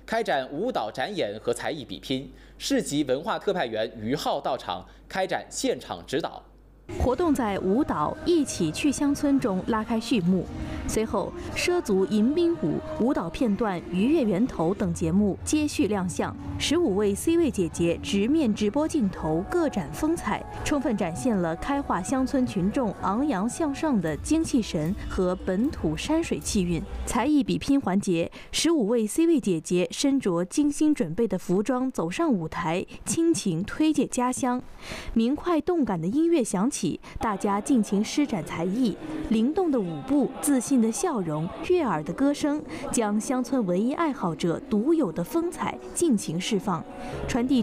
开展舞蹈展演和才艺比拼。市级文化特派员于浩到场开展现场指导。 活动在舞蹈一起去乡村中拉开序幕，随后畲族迎宾舞、舞蹈片段、鱼跃源头等节目接续亮相。15位 C 位姐姐直面直播镜头，各展风采，充分展现了开化乡村群众昂扬向上的精气神和本土山水气韵。才艺比拼环节，15位 C 位姐姐身着精心准备的服装走上舞台，倾情推介家乡。明快动感的音乐响起，大家尽情施展才艺，灵动的舞步、自信的笑容、悦耳的歌声，将乡村文艺爱好者独有的风采尽情释放，传递